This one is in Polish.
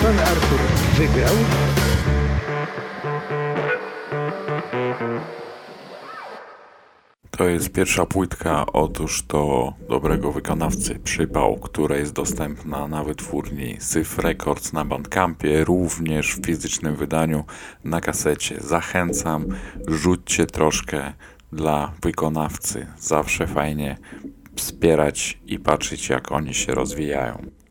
Pan Artur wygrał. To jest pierwsza płytka, otóż to dobrego wykonawcy Przypał, która jest dostępna na wytwórni Syf Records na Bandcampie, również w fizycznym wydaniu na kasecie. Zachęcam, rzućcie troszkę dla wykonawcy. Zawsze fajnie wspierać i patrzeć, jak oni się rozwijają.